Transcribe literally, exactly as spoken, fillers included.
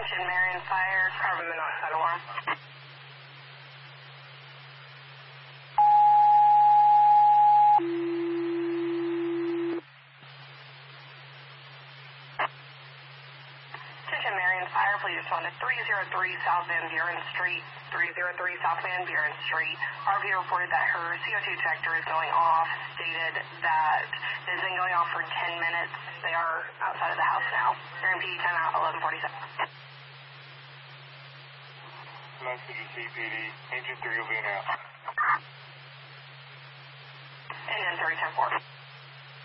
Attention, Marion Fire, carbon monoxide alarm. Attention, Marion Fire, please respond to three oh three South Van Buren Street. three oh three South Van Buren Street. R V reported that her C O two detector is going off, stated that it has been going off for ten minutes. They are outside of the house now. They're in P D ten out eleven forty-seven. Message to C P D. Engine three will be now. And then three ten four.